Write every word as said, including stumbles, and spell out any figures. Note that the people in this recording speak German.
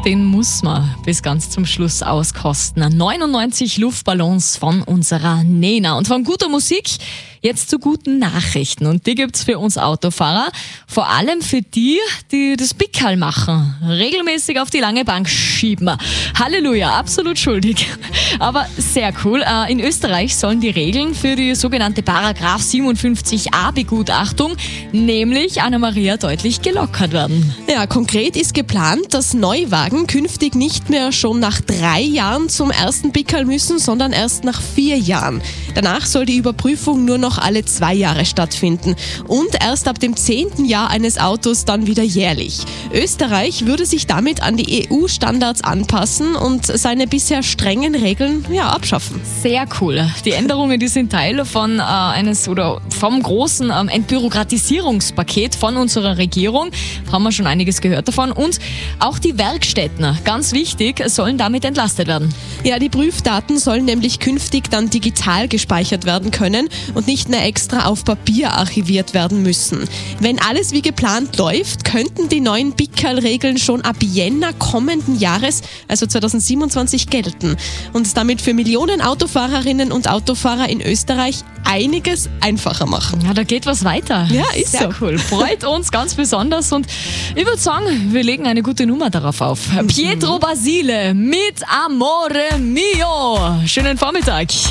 den muss man bis ganz zum Schluss auskosten. neunundneunzig Luftballons von unserer Nena. Und von guter Musik jetzt zu guten Nachrichten. Und die gibt's für uns Autofahrer. Vor allem für die, die das Pickerl machen. Regelmäßig auf die lange Bank schieben. Halleluja, absolut schuldig. Aber sehr cool. In Österreich sollen die Regeln für die sogenannte Paragraph siebenundfünfzig a Begutachtung, nämlich Anna-Maria, deutlich gelockert werden. Ja, konkret ist geplant, dass Neuwagen künftig nicht mehr schon nach drei Jahren zum ersten Pickerl müssen, sondern erst nach vier Jahren. Danach soll die Überprüfung nur noch alle zwei Jahre stattfinden und erst ab dem zehnten Jahr eines Autos dann wieder jährlich. Österreich würde sich damit an die E U-Standards anpassen und seine bisher strengen Regeln ja, abschaffen. Sehr cool. Die Änderungen, die sind Teil von äh, eines oder vom großen ähm, Entbürokratisierungspaket von unserer Regierung. Haben wir schon einiges gehört davon. Und auch die Werkstätten, ganz wichtig, sollen damit entlastet werden. Ja, die Prüfdaten sollen nämlich künftig dann digital gespeichert werden können und nicht mehr extra auf Papier archiviert werden müssen. Wenn alles wie geplant läuft, könnten die neuen Pickerl-Regeln schon ab Jänner kommenden Jahres, also zweitausendsiebenundzwanzig, gelten und damit für Millionen Autofahrerinnen und Autofahrer in Österreich einiges einfacher machen. Ja, da geht was weiter. Ja, ist sehr so. cool. Freut uns ganz besonders und ich würde sagen, wir legen eine gute Nummer darauf auf. Pietro Basile mit Amore Mio. Schönen Vormittag.